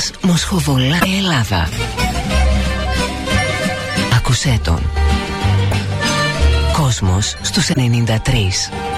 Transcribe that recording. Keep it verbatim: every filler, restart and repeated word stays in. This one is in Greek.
Έρωτας Μοσχοβολά Ελλάδα. Ακούσέ τον. Κόσμος στους ενενήντα τρία.